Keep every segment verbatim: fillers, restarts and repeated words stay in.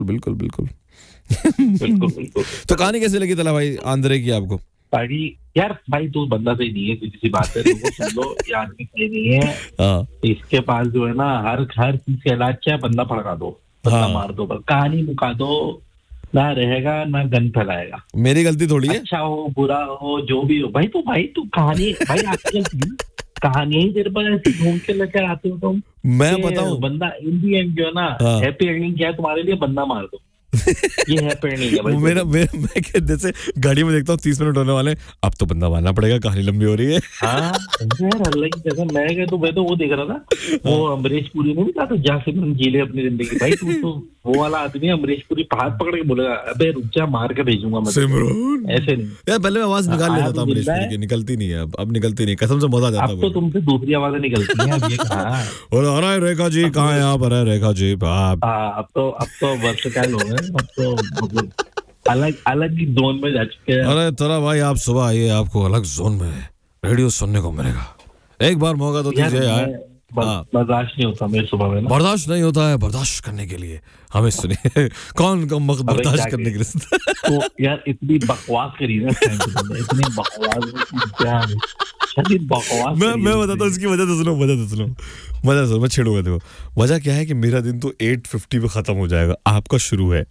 बिल्कुल बिल्कुल बिल्कुल बिल्कुल। तो कहानी कैसे लगी तला भाई आंद्रे की आपको? भाई यार भाई तू बंदा सही नहीं है, सीधी सी बात है, तुमको सुन लो, ये आदमी सही नहीं है। हाँ इसके पास जो है ना हर हर चीज का इलाज क्या है, बंदा भड़का दो, बंदा हाँ। मार दो, बस कहानी मुका दो, ना रहेगा ना गन फैलाएगा। मेरी गलती थोड़ी है। अच्छा हो बुरा हो जो भी हो भाई, तो भाई तू कहानी भाई आपकी गलती है। कहानी ही तेरे पर ऐसी घूम के लेकर आते हो तुम। मैं ये बताऊं बंदा इन दी एंड जो है ना हाँ। हैप्पी एंडिंग क्या है तुम्हारे लिए, बंदा मार दो, ये हैप्पी एंडिंग है भाई। मेरा मेरा मैं क्या जैसे गाड़ी में देखता हूँ तीस मिनट होने वाले, अब तो बंदा मारना पड़ेगा, कहानी लंबी हो रही है। हाँ यार अल्लाह की कसम, मैं क्या तो मैं तो वो देख रहा था, वो अमरीश पुरी ने भी कहा था जा सिमरन जी ले अपनी जिंदगी। भाई तू तो वो वाला आदमी है, अमरीश पुरी हाथ पकड़ के बोलेगा अबे रुक जा मार के भेजूंगा मैं तुझे। सिमरन ऐसे नहीं यार, पहले मैं आवाज निकाल आया लेता था तो अमरीश जिंदा पुरी है। की, निकलती नहीं है अब अब निकलती नहीं, कसम से मजा आ जाता अब तो है। तुमसे दूसरी आवाजें निकलती हैं, अब ये कहा और अरे रेखा जी कहाँ है आप? अरे रेखा जी आप हाँ, अब तो अब तो वर्सेटाइल हो गए, अब तो मतलब अलग अलग ही जोन में जा चुके हैं। अरे तला भाई आप सुबह आइए, आपको अलग जोन में रेडियो सुनने को मिलेगा, एक बार मौका तो यार दीजिए यार। मैं- बर- बर्दाश्त नहीं होता मेरे सुबह में ना। बर्दाश्त नहीं होता है, बर्दाश्त करने के लिए हमें सुनिए। कौन कम वक्त अबे बर्दाश्त क्या करने के लिए? तो यार इतनी बकवास करी ना इस time पे तुमने, इतनी बकवास क्या है? शदीद बकवास मैं करी मैं है बताता हूँ इसकी वजह तो सुनो, वजह तो सुनो, वजह सुनो, मैं छेड़ूंगा देखो। वजह क्या है कि मेरा दिन तो आठ फिफ्टी पे खत्म हो जाएगा, आपका शुरू है।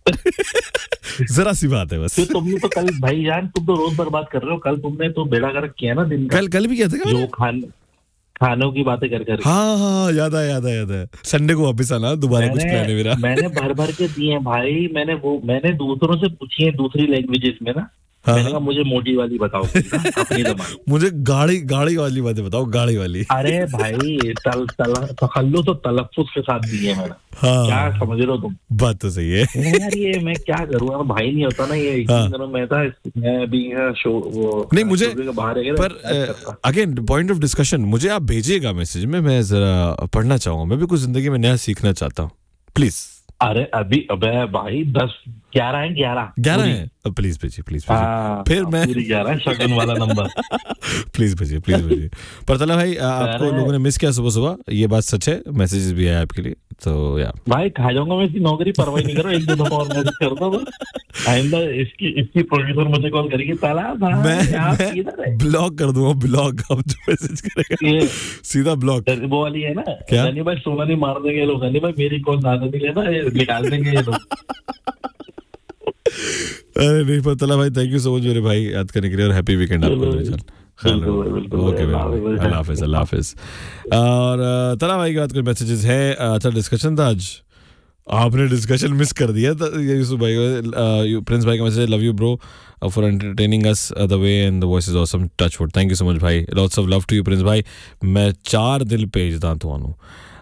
जरा सी बात है बस। तो तुमने तो कल भाई जान तुम तो रोज बर्बाद कर रहे हो, कल तुमने तो बेड़ा गर्क किया ना दिन का, कल कल भी क्या था जो खान खानों की बातें कर कर। हाँ हाँ याद है याद है याद है। संडे को वापस आना, दोबारा कुछ प्लान है मेरा। मैंने भर भर के दिए हैं भाई, मैंने वो मैंने दूसरों से पूछी है दूसरी लैंग्वेजेस में ना। हाँ, मैंने कहा मुझे मोटी वाली बताओ अपनी जबान। मुझे गाड़ी गाड़ी वाली बातें बताओ, गाड़ी वाली। अरे भाई तल तल तखल्लुस और तलफ्फुज के साथ दिए मैंने। हाँ क्या समझ रहे हो तुम? बात तो सही है। यार ये मैं क्या करूँ यार, भाई नहीं होता ना ये। हाँ। दिनों मैं था मैं अभी शो वो नहीं मुझे बाहर है पर अगेन पॉइंट ऑफ डिस्कशन मुझे आप भेजिएगा मैसेज में, मैं जरा पढ़ना चाहूंगा, मैं भी कुछ जिंदगी में नया सीखना चाहता हूँ प्लीज। अरे अभी अबे भाई दस ग्यारह है ग्यारह ग्यारह है, प्लीज भेजिए प्लीज भेजिए, फिर मैं पूरी ग्यारह शगन वाला नंबर। प्लीज भेजिए प्लीज भेजिए। पर तला भाई आपको लोगों ने मिस किया सुबह सुबह, ये बात सच है, मैसेजेस भी आए आपके लिए, तो यार भाई खा जाऊंगा मैं इसकी नौकरी, परवाही नहीं करो, एक दो दफा और मैसेज कर दो बस। आइंदा इसकी इसकी प्रोड्यूसर मुझे कॉल करेगी तला भाई मैं, आप मैं किधर है? ब्लॉक कर दूंगा, ब्लॉक अब जो मैसेज करेगा ये सीधा ब्लॉक। वो वाली है ना, क्या? गनी भाई सोना नहीं मार देंगे ये लोग, गनी भाई मेरी कॉल ना नहीं लेना, ये निकाल देंगे ये लोग। अरे नहीं पर तला भाई थैंक यू सो मच मेरे भाई याद करने के लिए, और हैप्पी वीकेंड आपको मेरे जान। ओके अल्लाह हाफिज अल्लाह हाफिज। और अ, तला भाई की बात कोई मैसेजेस है, अच्छा डिस्कशन था आज, आपने डिस्कशन मिस कर दिया था। यूसुफ भाई का, प्रिंस भाई का message, love you bro for entertaining us the way and the voice is awesome, touch wood, thank you so much भाई, lots of love to you Prince भाई, मैं चार दिल भेजदा ਤੁਹਾਨੂੰ।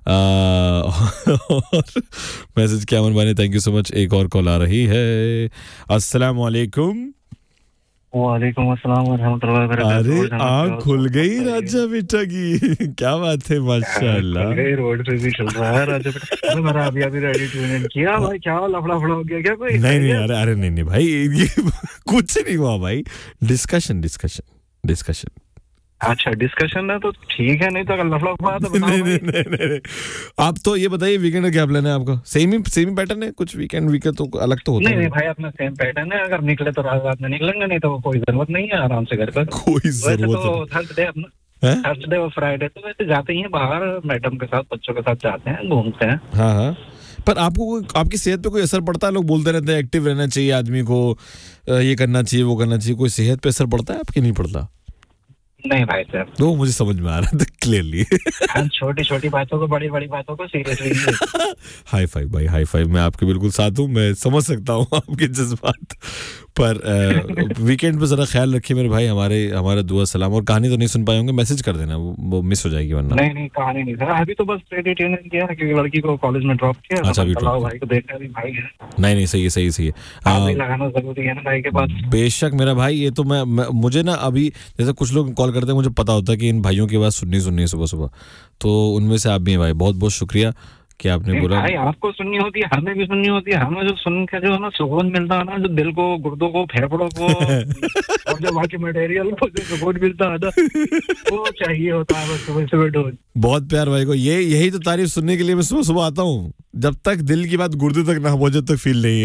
मैसेज क्या मन भाई, थैंक यू सो मच। एक और कॉल आ रही है, अस्सलाम वालेकुम। वालेकुम अस्सलाम व रहमतुल्लाहि व बरकातहू। अरे आँख खुल गई राजा बेटा की, क्या बात है माशाल्लाह। रोड पे भी चल रहा है राजा बेटा। अरे मेरा अभी अभी रेडी ट्यून किया भाई, क्या लफड़ा फड़ा हो गया क्या कोई? नहीं नहीं अरे अरे नहीं नहीं भाई ये कुछ नहीं हुआ भाई, डिस्कशन डिस्कशन डिस्कशन। अच्छा डिस्कशन है तो ठीक है, नहीं तो अगर लफड़ा फड़ा तो बताओ नहीं भाई। नहीं नहीं नहीं आप तो ये बताइए वीकेंड का क्या प्लान है आपका? सेम ही सेम ही पैटर्न है, कुछ वीकेंड वीकेंड तो अलग तो होता नहीं है। नहीं भाई अपना सेम पैटर्न है, अगर निकले तो रात रात में निकलेंगे, नहीं तो कोई जरूरत नहीं है, आराम से घर पर। कोई वैसे जरूरत तो नहीं थर्सडे अपना है? थर्सडे और फ्राइडे तो वैसे जाते ही हैं बाहर, मैडम के साथ बच्चों के साथ जाते हैं, घूमते हैं। हाँ हाँ पर आपको कोई आपकी सेहत पे कोई असर पड़ता है? लोग बोलते रहते हैं एक्टिव रहना चाहिए आदमी को, ये करना चाहिए वो करना चाहिए, कोई सेहत पे असर पड़ता है आपकी? नहीं पड़ता? नहीं भाई साहब, तो मुझे समझ में आ रहा था क्लियरली। हम छोटी छोटी बातों को बड़ी बड़ी बातों को सीरियसली नहीं। हाई फाइव भाई हाई फाइव, मैं आपके बिल्कुल साथ हूँ, मैं समझ सकता हूँ आपके जज्बात, पर वीकेंड पे जरा ख्याल रखिए मेरे भाई, हमारे हमारा दुआ सलाम। और कहानी तो नहीं सुन पाए होंगे, मैसेज कर देना, वो, वो मिस हो जाएगी वरना। नहीं नहीं कहानी नहीं सर, अभी तो बस रेडी ट्यून किया क्योंकि लड़की को कॉलेज में ड्रॉप किया। अच्छा, अभी drop भाई को देखना भी भाई है। नहीं नहीं सही है सही है सही है, हाथ भी आ, लगाना जरूरी है ना भाई के पास। बेशक मेरा भाई, ये तो मैं, मैं मुझे ना अभी जैसे कुछ लोग कॉल करते हैं, मुझे पता होता है कि इन भाइयों की बात सुननी सुननी है सुबह सुबह, तो उनमें से आप भी हैं भाई, बहुत बहुत शुक्रिया कि आपने बोला। भाई आपको सुननी होती है, हमें भी सुननी होती है, हमें जो सुन के जो है ना सुकून मिलता है ना, जो दिल को, गुर्दों को, फेफड़ों को और जो बाकी मटेरियल को जो सुकून मिलता है ना, वो चाहिए होता है बस सुबह सुबह डोज। बहुत प्यार भाई को, ये यही तो तारीफ सुनने के लिए मैं सुबह सुबह आता हूँ, जब तक दिल की बात गुर्दे तक ना पहुंचे तो फील नहीं है।